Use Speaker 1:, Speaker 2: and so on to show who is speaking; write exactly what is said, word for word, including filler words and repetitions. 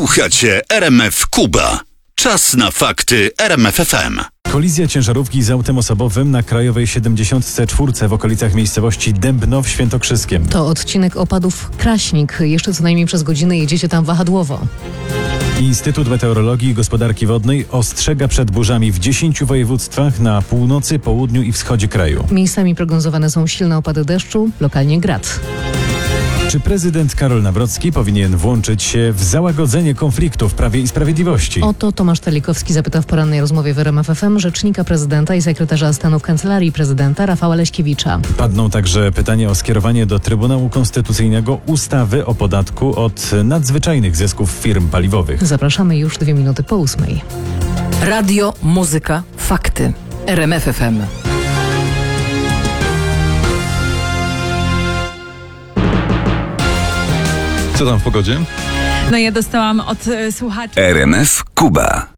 Speaker 1: Słuchacie R M F Kuba. Czas na fakty R M F F M.
Speaker 2: Kolizja ciężarówki z autem osobowym na Krajowej siedemdziesiąt cztery w okolicach miejscowości Dębno w Świętokrzyskiem.
Speaker 3: To odcinek opadów Kraśnik. Jeszcze co najmniej przez godzinę jedziecie tam wahadłowo.
Speaker 2: Instytut Meteorologii i Gospodarki Wodnej ostrzega przed burzami w dziesięciu województwach na północy, południu i wschodzie kraju.
Speaker 3: Miejscami prognozowane są silne opady deszczu, lokalnie grad.
Speaker 2: Czy prezydent Karol Nawrocki powinien włączyć się w załagodzenie konfliktu w Prawie i Sprawiedliwości?
Speaker 3: O to Tomasz Telikowski zapytał w porannej rozmowie w R M F F M rzecznika prezydenta i sekretarza stanu w Kancelarii Prezydenta Rafała Leśkiewicza.
Speaker 2: Padną także pytania o skierowanie do Trybunału Konstytucyjnego ustawy o podatku od nadzwyczajnych zysków firm paliwowych.
Speaker 3: Zapraszamy już dwie minuty po ósmej.
Speaker 4: Radio, muzyka, fakty. R M F F M.
Speaker 5: Co tam w pogodzie?
Speaker 6: No ja dostałam od y, słuchaczy.
Speaker 1: R M F Kuba.